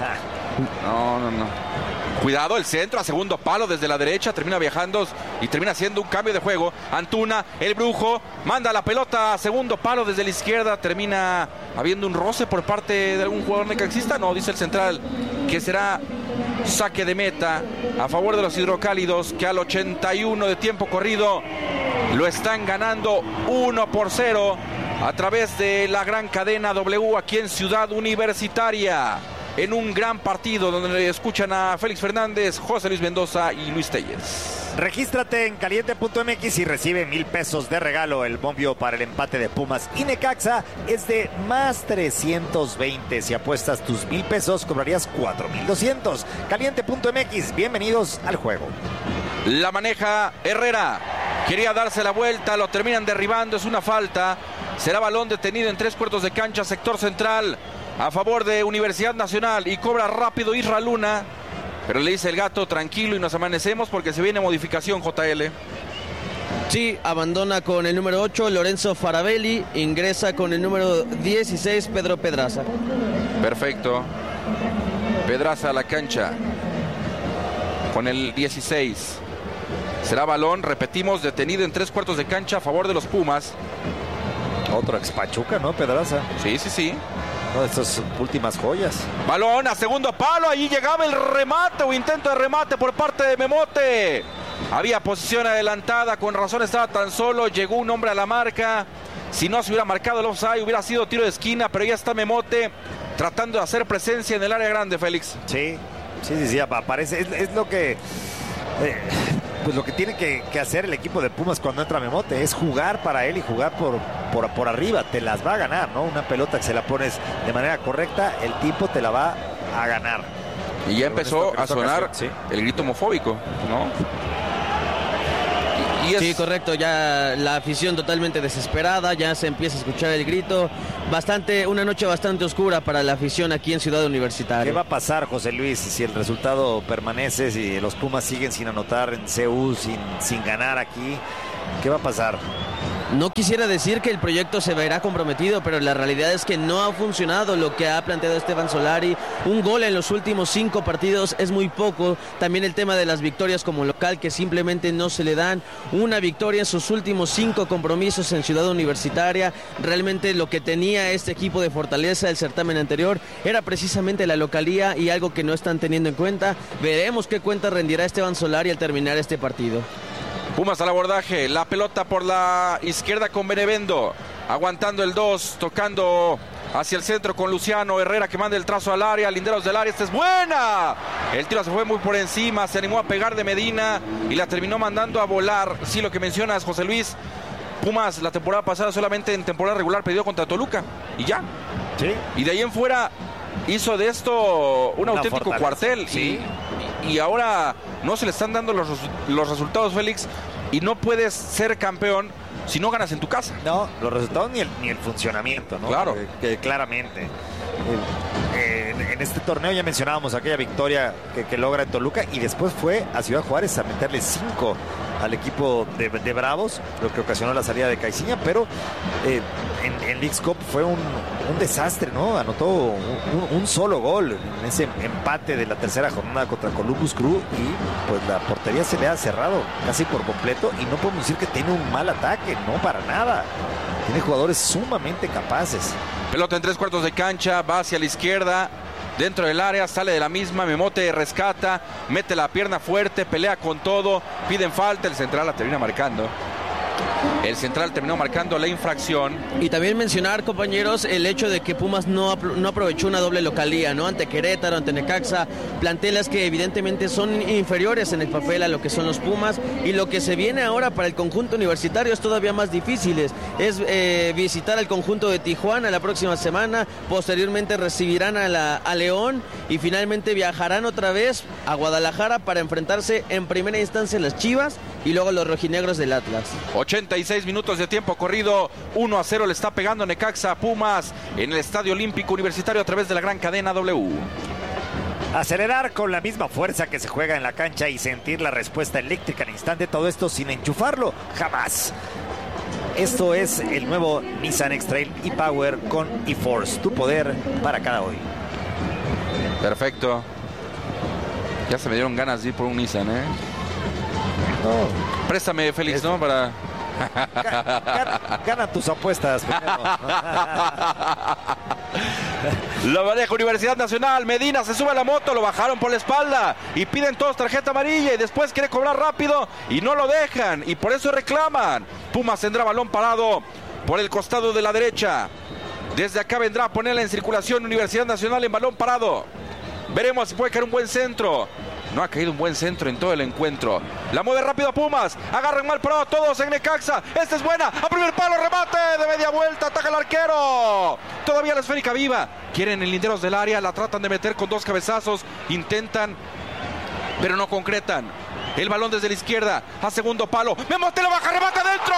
No. Cuidado, el centro a segundo palo desde la derecha, termina viajando y termina haciendo un cambio de juego. Antuna, el brujo, manda la pelota a segundo palo desde la izquierda, termina habiendo un roce por parte de algún jugador necaxista. No, dice el central que será saque de meta a favor de los hidrocálidos, que al 81 de tiempo corrido lo están ganando 1-0 a través de la gran cadena W aquí en Ciudad Universitaria, en un gran partido donde escuchan a Félix Fernández, José Luis Mendoza y Luis Telles. Regístrate en caliente.mx y recibe 1,000 pesos de regalo. El bombio para el empate de Pumas y Necaxa es de más 320. Si apuestas tus 1,000 pesos, cobrarías 4,200. Caliente.mx, bienvenidos al juego. La maneja Herrera. Quería darse la vuelta, lo terminan derribando, es una falta. Será balón detenido en 3/4 de cancha, sector central, a favor de Universidad Nacional, y cobra rápido Isra Luna, pero le dice el gato tranquilo y nos amanecemos porque se viene modificación, JL. Sí, abandona con el número 8 Lorenzo Farabelli, ingresa con el número 16 Pedro Pedraza. Perfecto. Pedraza a la cancha con el 16. Será balón, repetimos, detenido en 3/4 de cancha a favor de los Pumas. Otro ex Pachuca, ¿no, Pedraza? Sí. Una de estas últimas joyas. Balón a segundo palo, ahí llegaba el remate o intento de remate por parte de Memote. Había posición adelantada, con razón estaba tan solo, llegó un hombre a la marca. Si no se hubiera marcado el offside, hubiera sido tiro de esquina, pero ya está Memote tratando de hacer presencia en el área grande, Félix. Sí, aparece, es lo que... pues lo que tiene que hacer el equipo de Pumas cuando entra Memote es jugar para él y jugar por arriba. Te las va a ganar, ¿no? Una pelota que se la pones de manera correcta, el tipo te la va a ganar. Y ya empezó a sonar el grito homofóbico, ¿no? Sí, correcto, ya la afición totalmente desesperada, ya se empieza a escuchar el grito. Una noche bastante oscura para la afición aquí en Ciudad Universitaria. ¿Qué va a pasar, José Luis, si el resultado permanece, si los Pumas siguen sin anotar en CU, sin ganar aquí? ¿Qué va a pasar? No quisiera decir que el proyecto se verá comprometido, pero la realidad es que no ha funcionado lo que ha planteado Esteban Solari. Un gol en los últimos 5 partidos es muy poco. También el tema de las victorias como local que simplemente no se le dan. Una victoria en sus últimos 5 compromisos en Ciudad Universitaria. Realmente lo que tenía este equipo de fortaleza del certamen anterior era precisamente la localía y algo que no están teniendo en cuenta. Veremos qué cuenta rendirá Esteban Solari al terminar este partido. Pumas al abordaje, la pelota por la izquierda con Benevendo, aguantando el 2, tocando hacia el centro con Luciano Herrera que manda el trazo al área, linderos del área, esta es buena. El tiro se fue muy por encima, se animó a pegar de Medina y la terminó mandando a volar. Sí, lo que mencionas, José Luis, Pumas la temporada pasada solamente en temporada regular perdió contra Toluca y ya. Sí. Y de ahí en fuera hizo de esto un auténtico cuartel. Sí. Y ahora no se le están dando los resultados, Félix, y no puedes ser campeón si no ganas en tu casa. No, los resultados ni el funcionamiento, ¿no? Claro. Claramente. En este torneo ya mencionábamos aquella victoria que logra en Toluca y después fue a Ciudad Juárez a meterle 5 al equipo de Bravos, lo que ocasionó la salida de Caixinha, pero en Leagues Cup fue un desastre, ¿no? Anotó un solo gol en ese empate de la tercera jornada contra Columbus Crew y pues la portería se le ha cerrado casi por completo y no podemos decir que tiene un mal ataque, no, para nada. Tiene jugadores sumamente capaces. Pelota en 3/4 de cancha, va hacia la izquierda, dentro del área, sale de la misma, Memote rescata, mete la pierna fuerte, pelea con todo, piden falta, el central la termina marcando. El central terminó marcando la infracción. Y también mencionar, compañeros, el hecho de que Pumas no aprovechó una doble localía, ¿no? Ante Querétaro, ante Necaxa, plantelas que evidentemente son inferiores en el papel a lo que son los Pumas, y lo que se viene ahora para el conjunto universitario es todavía más difícil. Es visitar al conjunto de Tijuana la próxima semana, posteriormente recibirán a León y finalmente viajarán otra vez a Guadalajara para enfrentarse en primera instancia a las Chivas y luego a los rojinegros del Atlas. 86 minutos de tiempo corrido, 1-0 le está pegando Necaxa a Pumas en el Estadio Olímpico Universitario a través de la gran cadena W. Acelerar con la misma fuerza que se juega en la cancha y sentir la respuesta eléctrica al instante, todo esto sin enchufarlo, jamás. Esto es el nuevo Nissan X-Trail e-Power con e-Force, tu poder para cada hoy. Perfecto. Ya se me dieron ganas de ir por un Nissan, ¿eh? No. Préstame, Félix, ¿no? Para... Gana tus apuestas primero. Lo maneja Universidad Nacional. Medina se sube a la moto, lo bajaron por la espalda y piden todos tarjeta amarilla y después quiere cobrar rápido y no lo dejan y por eso reclaman. Pumas tendrá balón parado por el costado de la derecha. Desde acá vendrá a ponerla en circulación Universidad Nacional en balón parado. Veremos si puede caer un buen centro. No ha caído un buen centro en todo el encuentro. La mueve rápido a Pumas. Agarran mal parado todos en Necaxa. Esta es buena. A primer palo, remate de media vuelta. Ataca el arquero. Todavía la esférica viva. Quieren en linderos del área. La tratan de meter con 2 cabezazos. Intentan, pero no concretan. El balón desde la izquierda. A segundo palo. Memote la baja. Remate adentro.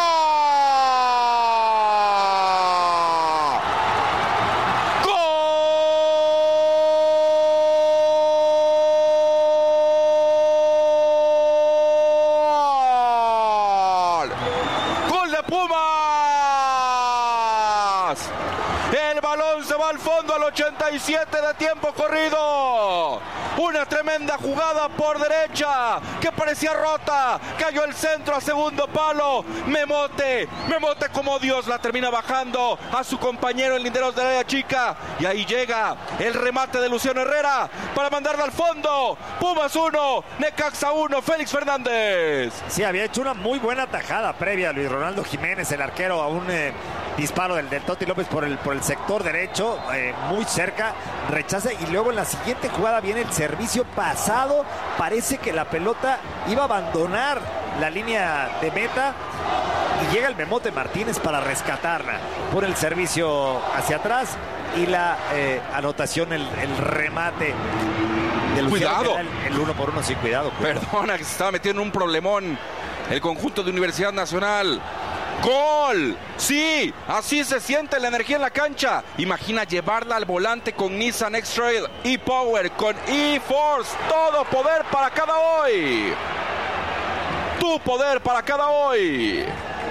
Al fondo al 87 de tiempo corrido. Una tremenda jugada por derecha que parecía rota. Cayó el centro a segundo palo. Memote como Dios la termina bajando a su compañero en linderos de área chica. Y ahí llega el remate de Luciano Herrera para mandarla al fondo. Pumas 1, Necaxa 1, Félix Fernández. Sí, había hecho una muy buena tajada previa Luis Ronaldo Jiménez, el arquero, a un disparo del Toti López por el sector derecho, muy cerca, rechaza y luego en la siguiente jugada viene el servicio pasado. Parece que la pelota iba a abandonar la línea de meta y llega el Memote Martínez para rescatarla. Pone el servicio hacia atrás y la anotación, el remate del Cuidado. El 1-1, sí, cuidado. Perdona, que se estaba metiendo en un problemón el conjunto de Universidad Nacional. ¡Gol! Sí, así se siente la energía en la cancha. Imagina llevarla al volante con Nissan X-Trail e-Power, con e-Force. Todo poder para cada hoy. Tu poder para cada hoy.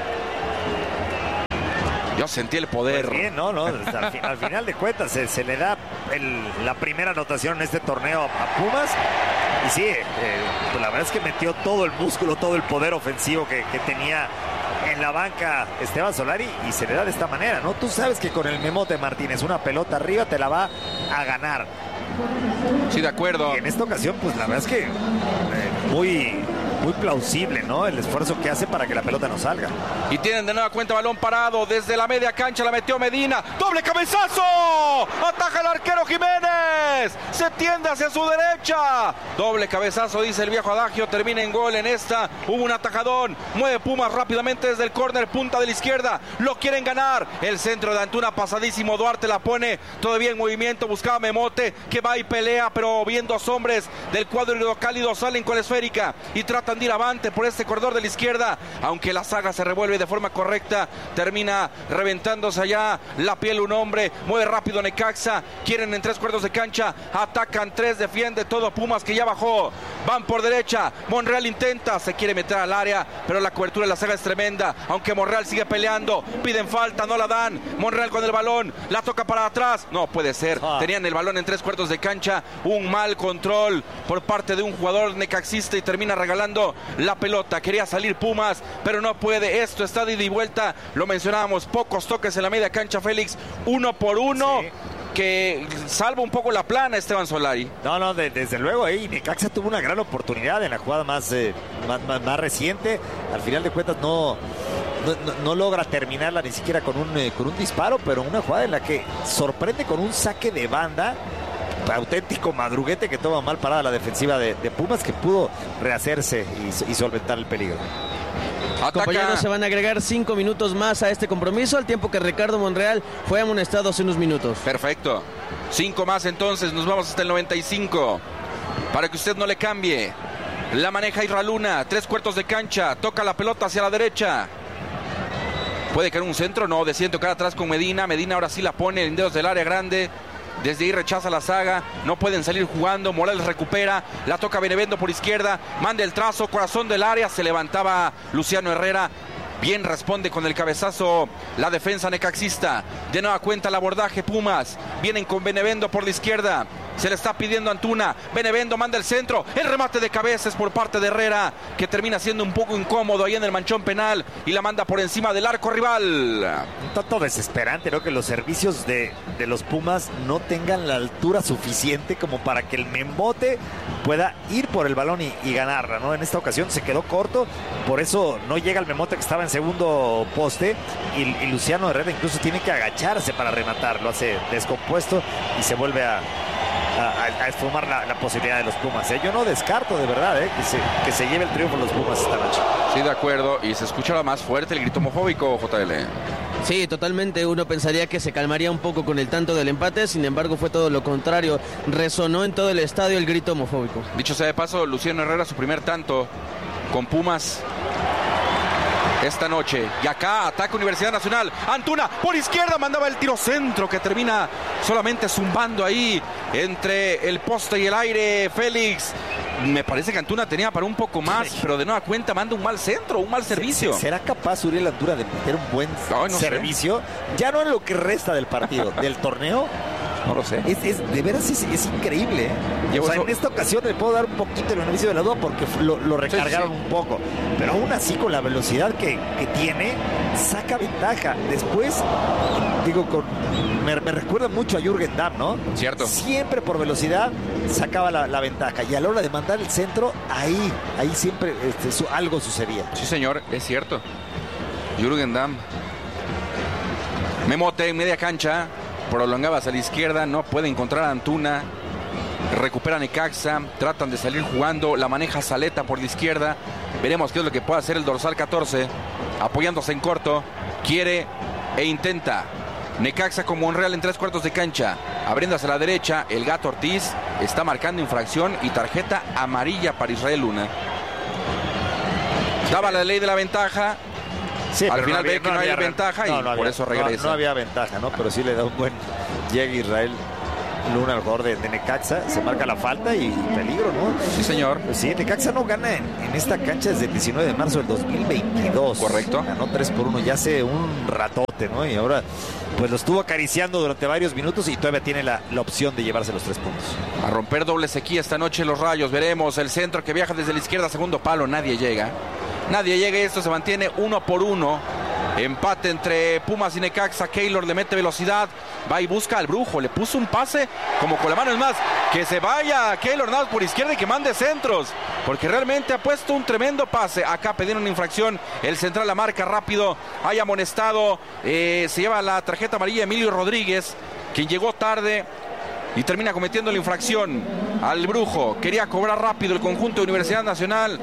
Yo sentí el poder. Pues bien, no, al final de cuentas se le da la primera anotación en este torneo a Pumas. Y sí, pues la verdad es que metió todo el músculo, todo el poder ofensivo que tenía en la banca Esteban Solari, y se le da de esta manera, ¿no? Tú sabes que con el Memote Martínez una pelota arriba te la va a ganar. Sí, de acuerdo. Y en esta ocasión, pues la verdad es que muy plausible, ¿no? El esfuerzo que hace para que la pelota no salga. Y tienen de nueva cuenta balón parado. Desde la media cancha la metió Medina. ¡Doble cabezazo! ¡Ataja el arquero Jiménez! Se tiende hacia su derecha. Doble cabezazo, dice el viejo adagio. Termina en gol en esta. Hubo un atajadón. Mueve Pumas rápidamente desde el córner, punta de la izquierda. Lo quieren ganar. El centro de Antuna pasadísimo. Duarte la pone todavía en movimiento. Buscaba Memote, que va y pelea, pero viendo a hombres del cuadro hidrocálido salen con la esférica y tratan de ir avante por este corredor de la izquierda, aunque la saga se revuelve de forma correcta, termina reventándose allá la piel un hombre, mueve rápido Necaxa, quieren en 3 cuartos de cancha, atacan 3, defiende todo Pumas, que ya bajó, van por derecha, Monreal intenta, se quiere meter al área, pero la cobertura de la saga es tremenda, aunque Monreal sigue peleando, piden falta, no la dan, Monreal con el balón, la toca para atrás, no puede ser, tenían el balón en 3 cuartos de cancha, un mal control por parte de un jugador necaxista y termina regalando la pelota. Quería salir Pumas, pero no puede. Esto está de ida y vuelta. Lo mencionábamos, pocos toques en la media cancha, Félix, 1 por 1. Sí. Que salva un poco la plana Esteban Solari. No, desde luego ahí Necaxa tuvo una gran oportunidad en la jugada más reciente. Al final de cuentas no logra terminarla ni siquiera con un disparo, pero una jugada en la que sorprende con un saque de banda. Auténtico madruguete que toma mal parada la defensiva de Pumas, que pudo rehacerse y solventar el peligro. Compañeros, se van a agregar 5 minutos más a este compromiso, al tiempo que Ricardo Monreal fue amonestado hace unos minutos. Perfecto. 5 más entonces, nos vamos hasta el 95. Para que usted no le cambie. La maneja Isra Luna, 3 cuartos de cancha, toca la pelota hacia la derecha. Puede caer un centro, no, decide tocar atrás con Medina. Medina ahora sí la pone en dedos del área grande. Desde ahí rechaza la saga, no pueden salir jugando, Morales recupera, la toca Benevendo por izquierda, manda el trazo, corazón del área, se levantaba Luciano Herrera, bien responde con el cabezazo la defensa necaxista, de nueva cuenta el abordaje Pumas, vienen con Benevendo por la izquierda, se le está pidiendo a Antuna, Benevendo manda el centro, el remate de cabezas por parte de Herrera, que termina siendo un poco incómodo ahí en el manchón penal y la manda por encima del arco rival. Un tanto desesperante, ¿no? Que los servicios de los Pumas no tengan la altura suficiente como para que el Memote pueda ir por el balón y ganarla, ¿no? En esta ocasión se quedó corto, por eso no llega el Memote, que estaba en segundo poste, y Luciano Herrera incluso tiene que agacharse para rematar, lo hace descompuesto y se vuelve a esfumar la posibilidad de los Pumas. Yo no descarto de verdad que se lleve el triunfo los Pumas esta noche. Sí, de acuerdo, y se escucha más fuerte el grito homofóbico, JL. Sí, totalmente. Uno pensaría que se calmaría un poco con el tanto del empate, sin embargo fue todo lo contrario. Resonó en todo el estadio el grito homofóbico. Dicho sea de paso, Luciano Herrera su primer tanto con Pumas esta noche. Y acá ataca Universidad Nacional. Antuna por izquierda mandaba el tiro centro que termina solamente zumbando ahí entre el poste y el aire. Félix, me parece que Antuna tenía para un poco más, pero de nueva cuenta manda un mal centro, un mal servicio. ¿Será capaz Uriel Antuna de meter un buen servicio? Ya no en lo que resta del partido, del torneo. No lo sé. De veras es increíble. O sea, en esta ocasión le puedo dar un poquito el beneficio de la duda porque lo recargaron un poco. Pero aún así, con la velocidad que tiene, saca ventaja. Después, me recuerda mucho a Jürgen Damm, ¿no? Cierto. Siempre por velocidad sacaba la ventaja. Y a la hora de mandar el centro, ahí siempre algo sucedía. Sí, señor, es cierto. Jürgen Damm. Memote en media cancha. Prolongaba hacia la izquierda, no puede encontrar a Antuna, recupera Necaxa, tratan de salir jugando, la maneja Zaleta por la izquierda, Veremos qué es lo que puede hacer el dorsal 14, apoyándose en corto. Quiere e intenta. Necaxa con Monreal en 3/4 de cancha, abriendo hacia la derecha. El Gato Ortiz está marcando infracción y tarjeta amarilla para Israel Luna. Daba la ley de la ventaja. Sí, al final ve que no hay ventaja y por eso regresa. No había ventaja, ¿no? Pero sí le da un buen llegue Israel Luna al jugador de Necaxa. Se marca la falta y peligro, ¿no? Sí, señor. Sí, Necaxa no gana en esta cancha desde el 19 de marzo del 2022. Correcto. Ganó 3-1 ya hace un ratote, ¿no? Y ahora pues lo estuvo acariciando durante varios minutos y todavía tiene la opción de llevarse los 3 puntos. A romper doble sequía esta noche los Rayos. Veremos el centro que viaja desde la izquierda, segundo palo. Nadie llega y esto se mantiene 1-1. Empate entre Pumas y Necaxa. Keylor le mete velocidad, va y busca al Brujo, le puso un pase como con la mano. Es más, que se vaya Keylor nada por izquierda y que mande centros, porque realmente ha puesto un tremendo pase. Acá pidieron una infracción, el central la marca rápido, hay amonestado, se lleva la tarjeta amarilla Emilio Rodríguez, quien llegó tarde y termina cometiendo la infracción al Brujo. Quería cobrar rápido el conjunto de Universidad Nacional.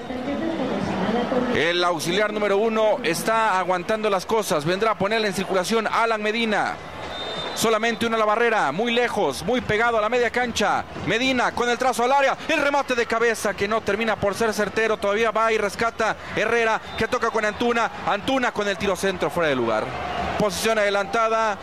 El auxiliar número 1 está aguantando las cosas. Vendrá a ponerle en circulación Alan Medina. Solamente uno a la barrera, muy lejos, muy pegado a la media cancha. Medina con el trazo al área, el remate de cabeza que no termina por ser certero. Todavía va y rescata Herrera, que toca con Antuna. Antuna con el tiro centro fuera de lugar. Posición adelantada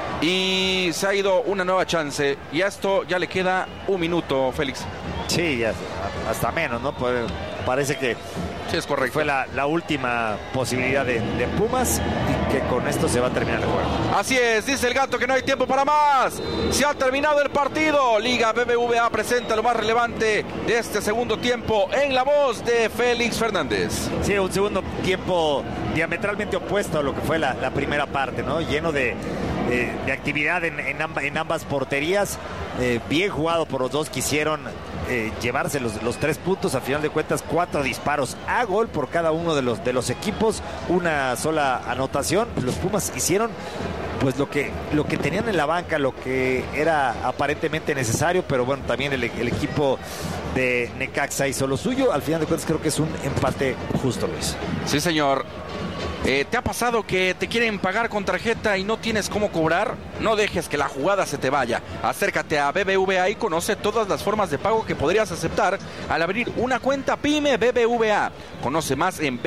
y se ha ido una nueva chance. Y a esto ya le queda un minuto, Félix. Sí, ya hasta menos, ¿no? Pues parece que sí, es correcto. Fue la última posibilidad de Pumas y que con esto se va a terminar el juego. Así es, dice el Gato que no hay tiempo para más. Se ha terminado el partido. Liga BBVA presenta lo más relevante de este segundo tiempo en la voz de Félix Fernández. Sí, un segundo tiempo diametralmente opuesto a lo que fue la primera parte, ¿no? Lleno de actividad en ambas porterías. Bien jugado por los dos, quisieron llevarse los 3 puntos. A final de cuentas, 4 disparos a gol por cada uno de los equipos, una sola anotación. Los Pumas hicieron pues lo que tenían en la banca, lo que era aparentemente necesario, pero bueno, también el equipo de Necaxa hizo lo suyo. Al final de cuentas creo que es un empate justo, Luis. Sí, señor. ¿Te ha pasado que te quieren pagar con tarjeta y no tienes cómo cobrar? No dejes que la jugada se te vaya. Acércate a BBVA y conoce todas las formas de pago que podrías aceptar al abrir una cuenta PYME BBVA. Conoce más en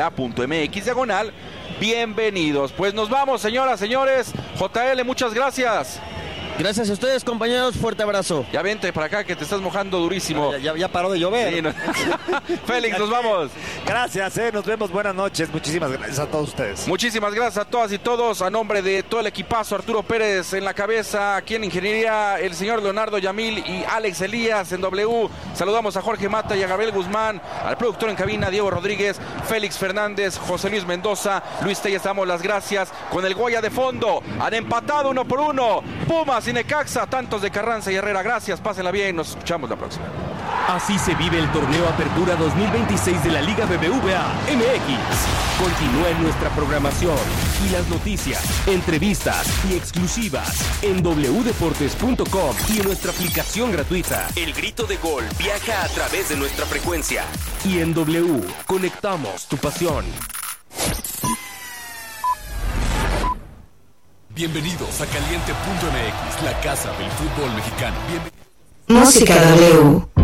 bbva.mx/bienvenidos. Pues nos vamos, señoras, señores. JL, muchas gracias. Gracias a ustedes, compañeros. Fuerte abrazo. Ya vente para acá que te estás mojando durísimo. Ya paró de llover. Sí, no. Félix, nos vamos. Gracias, nos vemos. Buenas noches. Muchísimas gracias a todos ustedes. Muchísimas gracias a todas y todos. A nombre de todo el equipazo, Arturo Pérez en la cabeza, aquí en Ingeniería, el señor Leonardo Yamil y Alex Elías en W. Saludamos a Jorge Mata y a Gabriel Guzmán, al productor en cabina, Diego Rodríguez, Félix Fernández, José Luis Mendoza, Luis Telles, damos las gracias. Con el Goya de fondo, han empatado 1-1. Pumas y Necaxa, tantos de Carranza y Herrera. Gracias, pásenla bien, nos escuchamos la próxima. Así se vive el torneo Apertura 2026 de la Liga BBVA MX. Continúa en nuestra programación y las noticias, entrevistas y exclusivas en wdeportes.com y en nuestra aplicación gratuita. El grito de gol viaja a través de nuestra frecuencia. Y en W, conectamos tu pasión. Bienvenidos a Caliente.mx, la casa del fútbol mexicano. Música W.